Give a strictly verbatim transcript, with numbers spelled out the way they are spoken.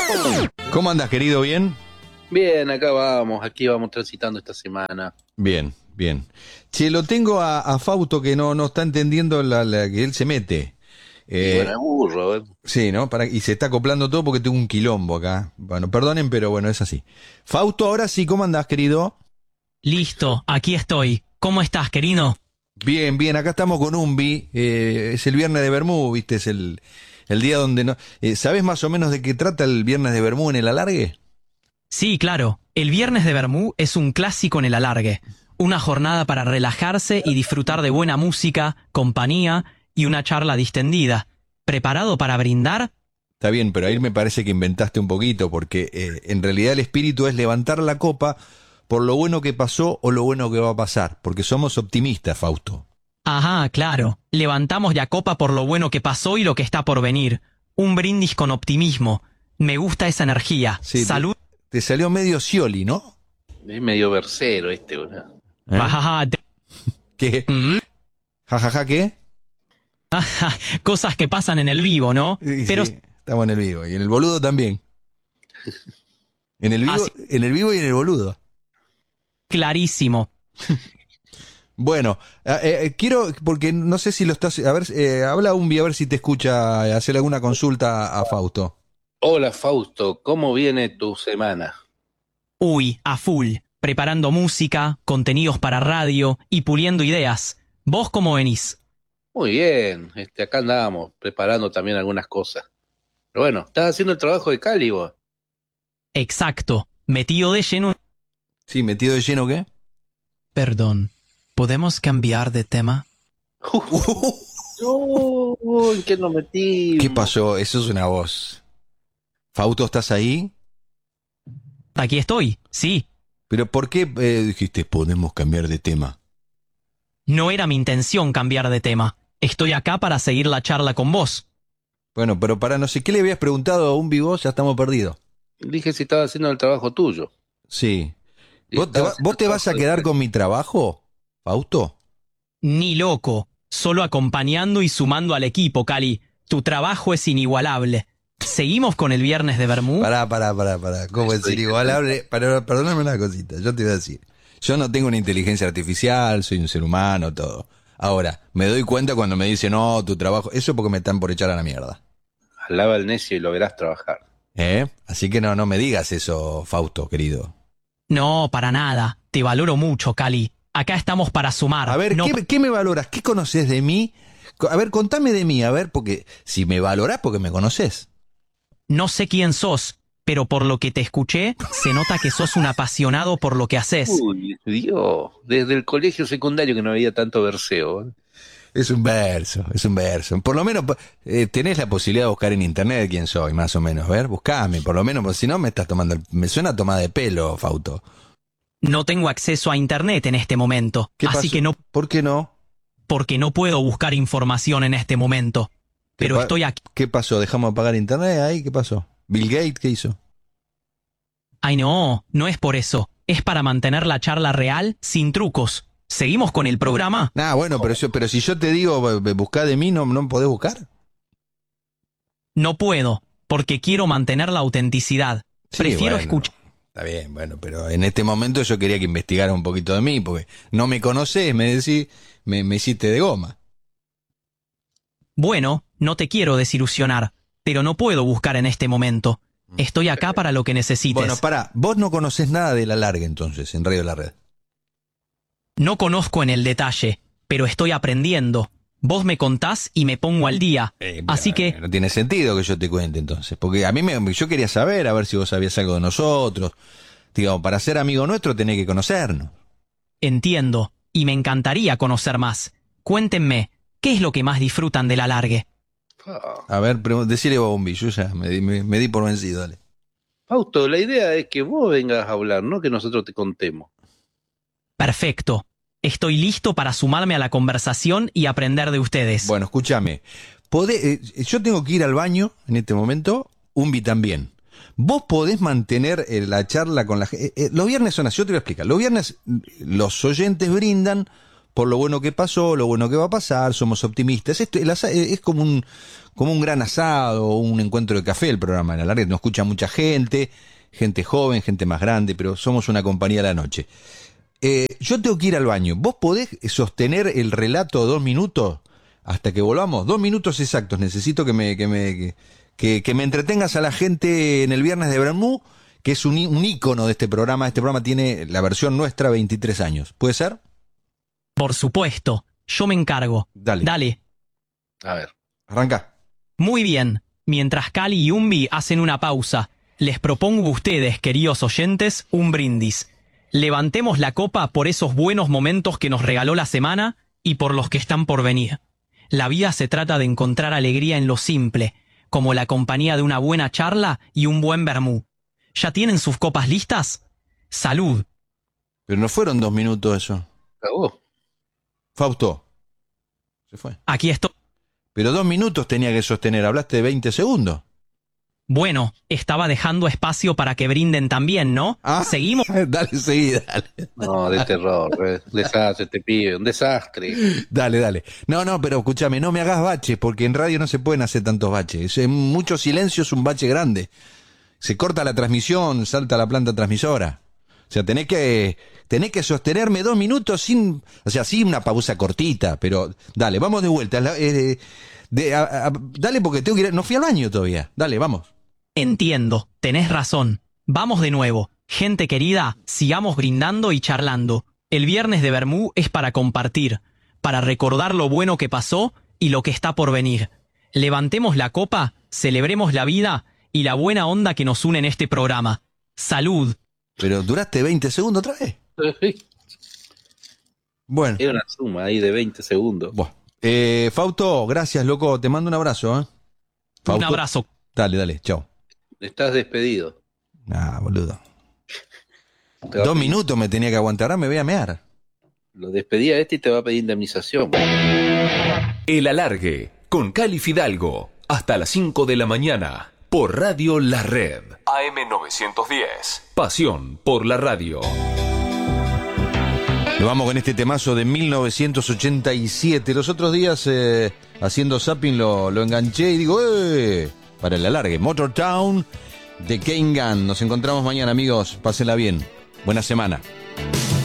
¿Cómo andas, querido? ¿Bien? Bien, acá vamos, aquí vamos transitando esta semana. Bien, bien. Che, lo tengo a, a Fausto que no, no está entendiendo la, la que él se mete. Eh, y bueno, es burro, ¿eh? Sí, ¿no? Para, y se está acoplando todo porque tengo un quilombo acá. Bueno, perdonen, pero bueno, es así. Fausto, ahora sí, ¿cómo andás, querido? Listo, aquí estoy. ¿Cómo estás, querido? Bien, bien, acá estamos con Umbi. Eh, es el viernes de Bermú, ¿viste? Es el, el día donde no... Eh, ¿Sabés más o menos de qué trata el viernes de Bermú en el alargue? Sí, claro. El viernes de Bermú es un clásico en el alargue. Una jornada para relajarse y disfrutar de buena música, compañía y una charla distendida. ¿Preparado para brindar? Está bien, pero ahí me parece que inventaste un poquito, porque eh, en realidad el espíritu es levantar la copa por lo bueno que pasó o lo bueno que va a pasar, porque somos optimistas, Fausto. Ajá, claro. Levantamos la copa por lo bueno que pasó y lo que está por venir. Un brindis con optimismo. Me gusta esa energía. Sí, Salud. Te, te salió medio Scioli, ¿no? Es medio versero este, boludo. ¿Eh? Ajá, te- ¿Qué? Mm. ¿Jajaja qué? Ajá, cosas que pasan en el vivo, ¿no? Sí, Pero sí, estamos en el vivo. Y en el boludo también. En el vivo, Ah, sí. en el vivo y en el boludo. clarísimo. Bueno, eh, eh, quiero, porque no sé si lo estás... A ver, eh, habla Umbi, a ver si te escucha, eh, hacer alguna consulta a Fausto. Hola Fausto, ¿cómo viene tu semana? Uy, a full. Preparando música, contenidos para radio y puliendo ideas. ¿Vos cómo venís? Muy bien, este, acá andamos, preparando también algunas cosas. Pero bueno, ¿estás haciendo el trabajo de Cali vos? Exacto. Metido de lleno. Sí, metido de lleno, ¿qué? Perdón. ¿Podemos cambiar de tema? Uy, ¿qué nos metimos? ¿Qué pasó? Eso es una voz. Fausto, ¿estás ahí? Aquí estoy, sí. ¿Pero por qué eh, dijiste podemos cambiar de tema? No era mi intención cambiar de tema. Estoy acá para seguir la charla con vos. Bueno, pero para no sé, ¿qué le habías preguntado a un vivo? Ya estamos perdidos. Dije si estaba haciendo el trabajo tuyo. Sí. Y ¿Vos te, estaba va- haciendo vos te el vas a trabajo de quedar Cali. con mi trabajo, Fausto? Ni loco. Solo acompañando y sumando al equipo, Cali. Tu trabajo es inigualable. ¿Seguimos con el viernes de Bermú? Pará, pará, pará, pará. ¿Cómo Eso decir dije. igualable? Pero, perdóname una cosita, yo te voy a decir. Yo no tengo una inteligencia artificial, soy un ser humano, todo. Ahora, me doy cuenta cuando me dicen, no, tu trabajo... Eso es porque me están por echar a la mierda. Alaba al necio y lo verás trabajar. ¿Eh? Así que no, no me digas eso, Fausto, querido. No, para nada. Te valoro mucho, Cali. Acá estamos para sumar. A ver, no ¿qué, ¿qué me valoras? ¿Qué conoces de mí? A ver, contame de mí, a ver, porque si me valorás, porque me conoces. No sé quién sos, pero por lo que te escuché, se nota que sos un apasionado por lo que haces. Uy, Dios, desde el colegio secundario que no había tanto verseo. ¿eh? Es un verso, es un verso. Por lo menos eh, tenés la posibilidad de buscar en internet quién soy, más o menos. A ver, buscame, por lo menos, porque si no me estás tomando... el- me suena tomada de pelo, Fausto. No tengo acceso a internet en este momento, ¿Qué así pasó? que no, ¿Por qué no? porque no puedo buscar información en este momento. ¿Qué Pero pa- estoy aquí. ¿Qué pasó? ¿Dejamos de pagar internet ahí? ¿Qué pasó? ¿Bill Gates qué hizo? Ay, no, no es por eso. Es para mantener la charla real sin trucos. ¿Seguimos con el programa? Nah, bueno, pero, yo, pero si yo te digo, bu- bu- buscá de mí, ¿no, no podés buscar? No puedo, porque quiero mantener la autenticidad. Sí, Prefiero bueno, escuchar. Está bien, bueno, pero en este momento yo quería que investigara un poquito de mí, porque no me conocés, me decís, me, me hiciste de goma. Bueno, no te quiero desilusionar, pero no puedo buscar en este momento. Estoy acá para lo que necesites. Bueno, pará, vos no conocés nada de la larga entonces, en Radio La Red. No conozco en el detalle, pero estoy aprendiendo. Vos me contás y me pongo al día. Eh, Así bueno, que, No tiene sentido que yo te cuente entonces, porque a mí me, yo quería saber, a ver si vos sabías algo de nosotros. Digamos, para ser amigo nuestro tenés que conocernos. entiendo, y me encantaría conocer más. Cuéntenme, ¿qué es lo que más disfrutan del alargue? Ah. A ver, pregu- decile vos, Bombi, yo ya me, di- me, me di por vencido, dale. Fausto, la idea es que vos vengas a hablar, no que nosotros te contemos. Perfecto. Estoy listo para sumarme a la conversación y aprender de ustedes. Bueno, escúchame. Podé- eh, yo tengo que ir al baño en este momento, Umbi también. Vos podés mantener eh, la charla con la gente. Eh, eh, los viernes son así, yo te voy a explicar. Los viernes mm, los oyentes brindan por lo bueno que pasó, lo bueno que va a pasar, somos optimistas. Esto, el asa- es como un, como un gran asado, un encuentro de café el programa en la larga. Nos escucha mucha gente, gente joven, gente más grande, pero somos una compañía a la noche. Eh, yo tengo que ir al baño. ¿Vos podés sostener el relato dos minutos hasta que volvamos? Dos minutos exactos. Necesito que me, que me, que, que, que me entretengas a la gente en el viernes de Bermú, que es un, un ícono de este programa. Este programa tiene la versión nuestra, veintitrés años. ¿Puede ser? Por supuesto, yo me encargo. Dale. Dale. A ver. Arranca. Muy bien. Mientras Cali y Umbi hacen una pausa, les propongo a ustedes, queridos oyentes, un brindis. Levantemos la copa por esos buenos momentos que nos regaló la semana y por los que están por venir. La vida se trata de encontrar alegría en lo simple, como la compañía de una buena charla y un buen vermú. ¿Ya tienen sus copas listas? ¡Salud! Pero no fueron dos minutos eso. Acabó. Fausto. Se fue. Aquí estoy. Pero dos minutos tenía que sostener. Hablaste de veinte segundos. Bueno, estaba dejando espacio para que brinden también, ¿no? Ah, ¿Seguimos? Dale, seguí, dale. No, de terror. eh. Desastre, este pibe, un desastre. Dale, dale. No, no, pero escúchame, no me hagas baches, porque en radio no se pueden hacer tantos baches. Es- mucho silencio es un bache grande. Se corta la transmisión, salta la planta transmisora. O sea, tenés que, tenés que sostenerme dos minutos sin, o sea, sí una pausa cortita, pero dale, vamos de vuelta. La- eh, de- a- a- dale, porque tengo que ir, no fui al baño todavía. Dale, vamos. Entiendo, tenés razón. Vamos de nuevo. Gente querida, sigamos brindando y charlando. El viernes de Bermú es para compartir, para recordar lo bueno que pasó y lo que está por venir. Levantemos la copa, celebremos la vida y la buena onda que nos une en este programa. ¡Salud! Pero duraste veinte segundos otra vez. Bueno, Era una suma ahí de veinte segundos. bueno. Eh, Fausto, gracias, loco. Te mando un abrazo, ¿eh? Un Fausto. abrazo. Dale, dale, chao. Estás despedido. Ah, boludo. Te va a Dos pedir- minutos me tenía que aguantar, ahora me voy a mear. Lo despedí a este y te va a pedir indemnización. El Alargue, con Cali Fidalgo, hasta las cinco de la mañana, por Radio La Red. A M novecientos diez. Pasión por la radio. Nos vamos con este temazo de mil novecientos ochenta y siete. Los otros días, eh, haciendo zapping, lo, lo enganché y digo, ¡eh! Para el alargue. Motortown de Kane Gunn. Nos encontramos mañana, amigos. Pásenla bien. Buena semana.